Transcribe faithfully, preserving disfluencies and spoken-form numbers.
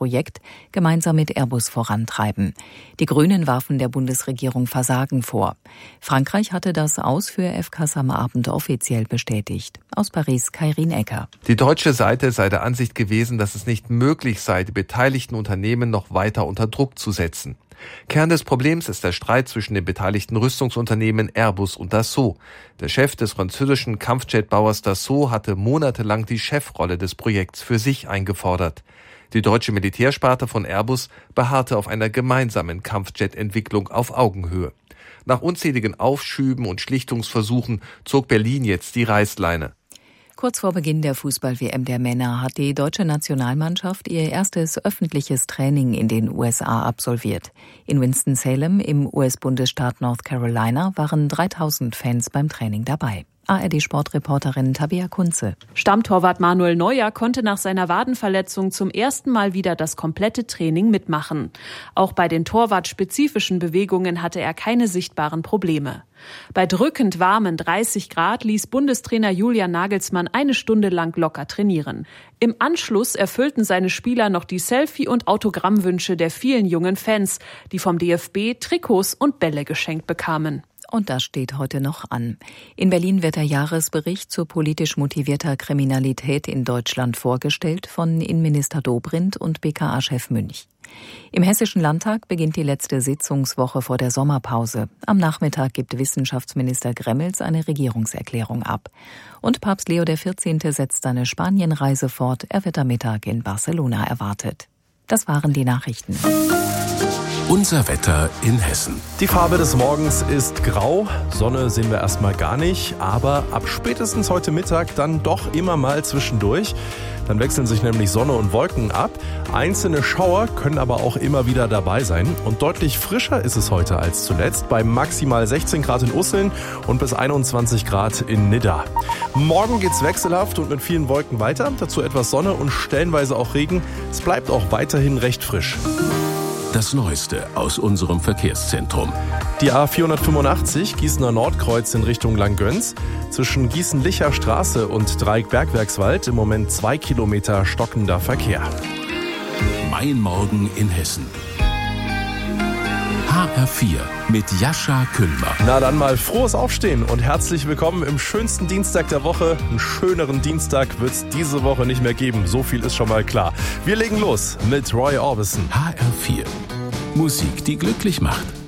Projekt gemeinsam mit Airbus vorantreiben. Die Grünen warfen der Bundesregierung Versagen vor. Frankreich hatte das Aus für F C A S am Abend offiziell bestätigt. Aus Paris, Kairin Ecker. Die deutsche Seite sei der Ansicht gewesen, dass es nicht möglich sei, die beteiligten Unternehmen noch weiter unter Druck zu setzen. Kern des Problems ist der Streit zwischen den beteiligten Rüstungsunternehmen Airbus und Dassault. Der Chef des französischen Kampfjetbauers Dassault hatte monatelang die Chefrolle des Projekts für sich eingefordert. Die deutsche Militärsparte von Airbus beharrte auf einer gemeinsamen Kampfjet-Entwicklung auf Augenhöhe. Nach unzähligen Aufschüben und Schlichtungsversuchen zog Berlin jetzt die Reißleine. Kurz vor Beginn der Fußball-W M der Männer hat die deutsche Nationalmannschaft ihr erstes öffentliches Training in den U S A absolviert. In Winston-Salem im U S-Bundesstaat North Carolina waren dreitausend Fans beim Training dabei. A R D-Sportreporterin Tabea Kunze. Stammtorwart Manuel Neuer konnte nach seiner Wadenverletzung zum ersten Mal wieder das komplette Training mitmachen. Auch bei den torwartspezifischen Bewegungen hatte er keine sichtbaren Probleme. Bei drückend warmen dreißig Grad ließ Bundestrainer Julian Nagelsmann eine Stunde lang locker trainieren. Im Anschluss erfüllten seine Spieler noch die Selfie- und Autogrammwünsche der vielen jungen Fans, die vom D F B Trikots und Bälle geschenkt bekamen. Und das steht heute noch an. In Berlin wird der Jahresbericht zu politisch motivierter Kriminalität in Deutschland vorgestellt von Innenminister Dobrindt und B K A-Chef Münch. Im Hessischen Landtag beginnt die letzte Sitzungswoche vor der Sommerpause. Am Nachmittag gibt Wissenschaftsminister Gremmels eine Regierungserklärung ab. Und Papst Leo der vierzehnte setzt seine Spanienreise fort. Er wird am Mittag in Barcelona erwartet. Das waren die Nachrichten. Unser Wetter in Hessen. Die Farbe des Morgens ist grau. Sonne sehen wir erstmal gar nicht. Aber ab spätestens heute Mittag dann doch immer mal zwischendurch. Dann wechseln sich nämlich Sonne und Wolken ab. Einzelne Schauer können aber auch immer wieder dabei sein. Und deutlich frischer ist es heute als zuletzt. Bei maximal sechzehn Grad in Usseln und bis einundzwanzig Grad in Nidda. Morgen geht's wechselhaft und mit vielen Wolken weiter. Dazu etwas Sonne und stellenweise auch Regen. Es bleibt auch weiterhin recht frisch. Das Neueste aus unserem Verkehrszentrum. Die A vierhundertfünfundachtzig Gießener Nordkreuz in Richtung Langgöns. Zwischen Gießen-Licher Straße und Dreieck-Bergwerkswald im Moment zwei Kilometer stockender Verkehr. Mein Morgen in Hessen. H R vier mit Jascha Küllmer. Na dann mal frohes Aufstehen und herzlich willkommen im schönsten Dienstag der Woche. Einen schöneren Dienstag wird es diese Woche nicht mehr geben. So viel ist schon mal klar. Wir legen los mit Roy Orbison. H R vier. Musik, die glücklich macht.